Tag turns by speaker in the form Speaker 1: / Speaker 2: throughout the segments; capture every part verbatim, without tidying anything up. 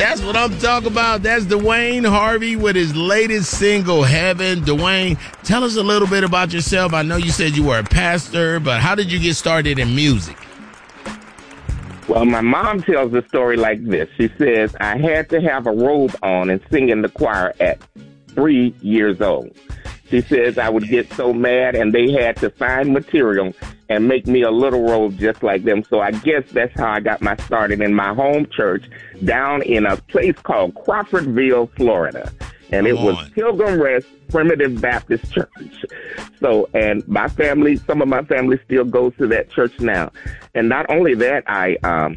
Speaker 1: That's what I'm talking about. That's Dwayne Harvey with his latest single, Heaven. Dwayne, tell us a little bit about yourself. I know you said you were a pastor, but how did you get started in music?
Speaker 2: Well, my mom tells the story like this. She says, I had to have a robe on and sing in the choir at three years old. She says I would get so mad and they had to find material and make me a little robe just like them. So I guess that's how I got my started in my home church down in a place called Crawfordville, Florida. And it was Pilgrim Rest Primitive Baptist Church. So, and my family, some of my family still goes to that church now. And not only that, I um,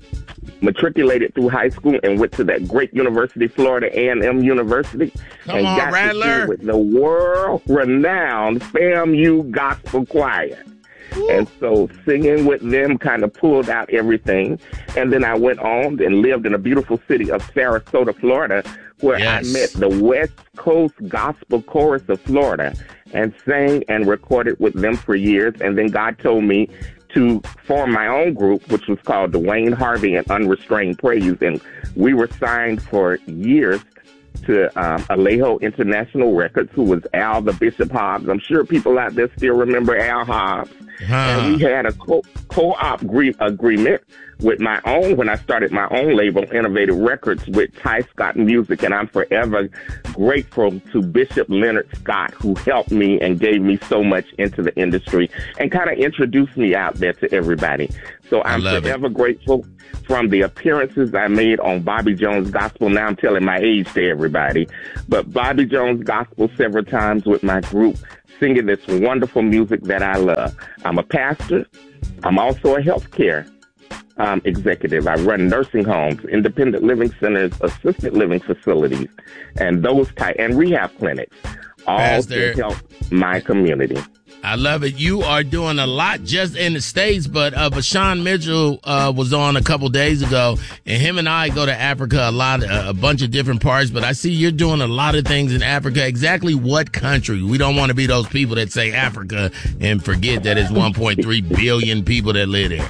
Speaker 2: matriculated through high school and went to that great university, Florida A and M University.
Speaker 1: Come
Speaker 2: and
Speaker 1: on,
Speaker 2: got
Speaker 1: Rattler.
Speaker 2: to sing with the world-renowned FAMU Gospel Choir. Ooh. And so singing with them kind of pulled out everything. And then I went on and lived in a beautiful city of Sarasota, Florida, where yes. I met the West Coast Gospel Chorus of Florida and sang and recorded with them for years. And then God told me to form my own group, which was called Dwayne Harvey and Unrestrained Praise. And we were signed for years to um, Alejo International Records, who was Al the Bishop Hobbs. I'm sure people out there still remember Al Hobbs. Huh. And we had a co- co-op gre- agreement with my own, when I started my own label, Innovative Records, with Ty Scott Music. And I'm forever grateful to Bishop Leonard Scott, who helped me and gave me so much into the industry and kind of introduced me out there to everybody. So I'm forever it. grateful. From the appearances I made on Bobby Jones Gospel. Now I'm telling my age to everybody. But Bobby Jones Gospel several times with my group, singing this wonderful music that I love. I'm a pastor. I'm also a healthcare um, executive. I run nursing homes, independent living centers, assisted living facilities, and those type, and rehab clinics, all Pastor, to help my community.
Speaker 1: I love it. You are doing a lot just in the States, but uh, Vashawn Mitchell uh, was on a couple days ago, and him and I go to Africa a lot, uh, a bunch of different parts, but I see you're doing a lot of things in Africa. Exactly what country? We don't want to be those people that say Africa and forget that it's one point three billion people that live there.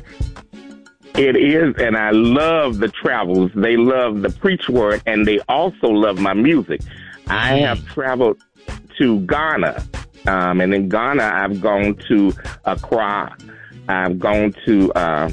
Speaker 2: It is, and I love the travels. They love the preach word, and they also love my music. I have traveled to Ghana. Um, and in Ghana, I've gone to Accra. I've gone to, uh,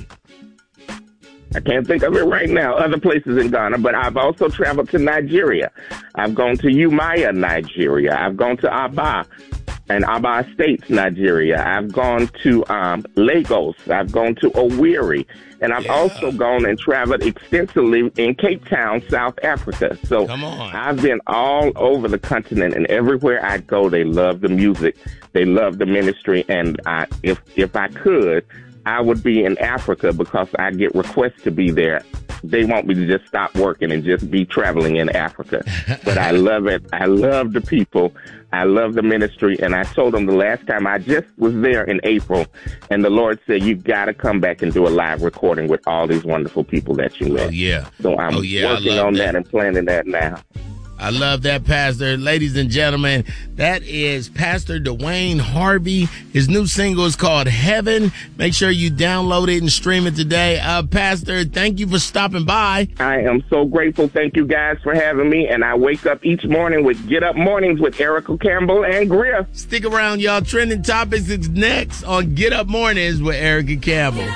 Speaker 2: I can't think of it right now, other places in Ghana, but I've also traveled to Nigeria. I've gone to Umaya, Nigeria. I've gone to Aba and Aba Estates, Nigeria. I've gone to um, Lagos. I've gone to Owerri. And I've yeah. also gone and traveled extensively in Cape Town, South Africa. So I've been all over the continent, and everywhere I go, they love the music. They love the ministry. And I, if if I could, I would be in Africa because I get requests to be there. They want me to just stop working and just be traveling in Africa. But I love it. I love the people. I love the ministry. And I told them the last time I just was there in April, and the Lord said, you got to come back and do a live recording with all these wonderful people that you met.
Speaker 1: Oh, yeah.
Speaker 2: So I'm
Speaker 1: oh, yeah,
Speaker 2: working on that. that and planning that now.
Speaker 1: I love that, Pastor. Ladies and gentlemen, that is Pastor Dwayne Harvey. His new single is called Heaven. Make sure you download it and stream it today. Uh, Pastor, thank you for stopping by.
Speaker 2: I am so grateful. Thank you guys for having me. And I wake up each morning with Get Up Mornings with Erica Campbell and Griff.
Speaker 1: Stick around, y'all. Trending Topics is next on Get Up Mornings with Erica Campbell.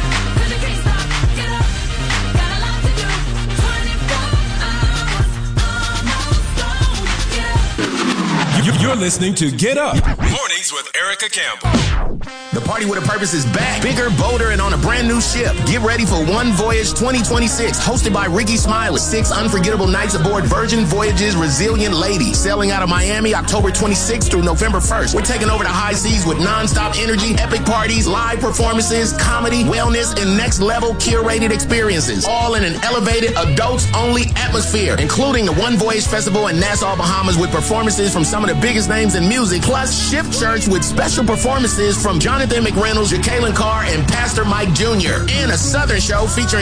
Speaker 3: You're listening to Get Up Mornings with Erica Campbell.
Speaker 4: The Party with a Purpose is back, bigger, bolder, and on a brand new ship. Get ready for One Voyage twenty twenty-six, hosted by Ricky Smiley. Six unforgettable nights aboard Virgin Voyages Resilient Lady, sailing out of Miami October twenty-sixth through November first. We're taking over the high seas with nonstop energy, epic parties, live performances, comedy, wellness, and next-level curated experiences, all in an elevated, adults-only atmosphere, including the One Voyage Festival in Nassau, Bahamas, with performances from some of the biggest names in music, plus Shift Church with special performances from Jonathan McReynolds, Jacqueline Carr, and Pastor Mike Junior, and a Southern show featuring